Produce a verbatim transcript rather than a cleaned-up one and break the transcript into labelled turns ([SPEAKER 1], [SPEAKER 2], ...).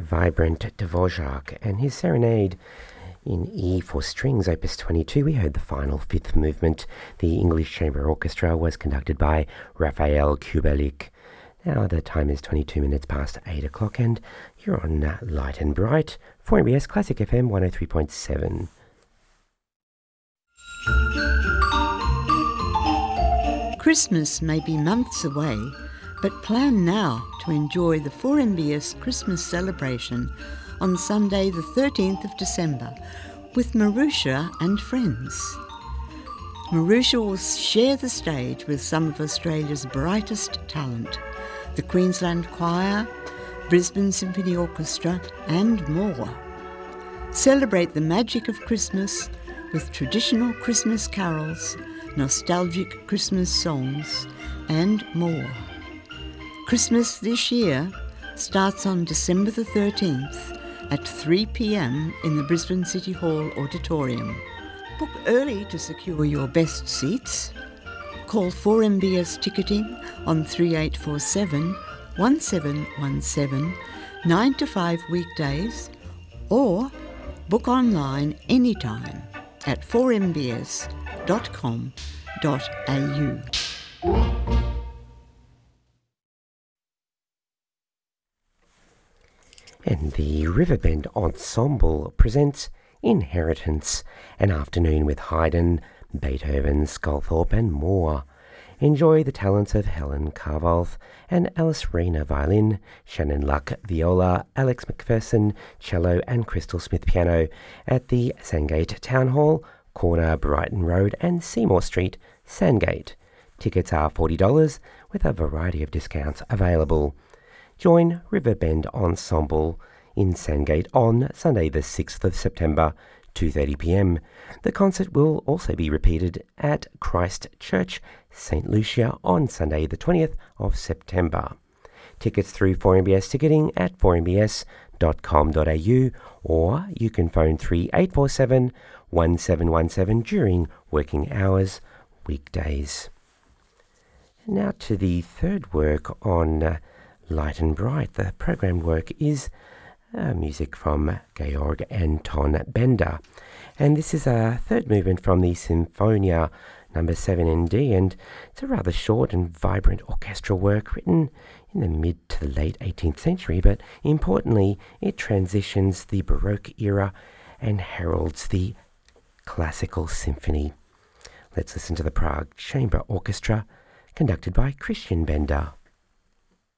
[SPEAKER 1] vibrant Dvorak and his serenade in E for strings, opus twenty-two. We heard the final fifth movement. The English Chamber Orchestra was conducted by Raphael Kubelik. Now the time is twenty-two minutes past eight o'clock, and you're on uh, Light and Bright for M B S Classic F M one oh three point seven.
[SPEAKER 2] Christmas may be months away, but plan now to enjoy the four M B S Christmas celebration on Sunday the thirteenth of December with Marusha and friends. Marusha will share the stage with some of Australia's brightest talent, the Queensland Choir, Brisbane Symphony Orchestra and more. Celebrate the magic of Christmas with traditional Christmas carols, nostalgic Christmas songs and more. Christmas this year starts on December the thirteenth at three p.m. in the Brisbane City Hall Auditorium. Book early to secure your best seats. Call four M B S Ticketing on three eight four seven, one seven one seven, nine to five weekdays, or book online anytime at four m b s dot com dot a u.
[SPEAKER 1] And the Riverbend Ensemble presents Inheritance, an afternoon with Haydn, Beethoven, Sculthorpe and more. Enjoy the talents of Helen Carvalth and Alice Rayner violin, Shannon Luck viola, Alex McPherson cello and Crystal Smith piano at the Sandgate Town Hall, corner Brighton Road and Seymour Street, Sandgate. Tickets are forty dollars with a variety of discounts available. Join Riverbend Ensemble in Sandgate on Sunday the sixth of September, two thirty p.m. The concert will also be repeated at Christ Church, Saint Lucia on Sunday the twentieth of September. Tickets through four M B S Ticketing at four m b s dot com dot a u, or you can phone three eight four seven, one seven one seven during working hours, weekdays. Now to the third work on uh, Light and Bright. The programmed work is uh, music from Georg Anton Bender, and this is a third movement from the Symphonia number seven in D, and it's a rather short and vibrant orchestral work written in the mid to the late eighteenth century, but importantly it transitions the Baroque era and heralds the classical symphony. Let's listen to the Prague Chamber Orchestra conducted by Christian Bender.